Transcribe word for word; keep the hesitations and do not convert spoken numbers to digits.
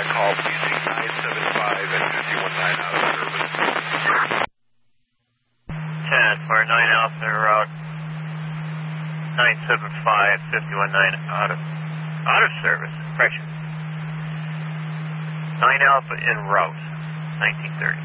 that call. Please nine seven five and fifty one nine out of service. ten, Spartan nine Alpha en route. nine seven five, fifty one nine out of, out of service. Correction. nine Alpha en route. nineteen thirty.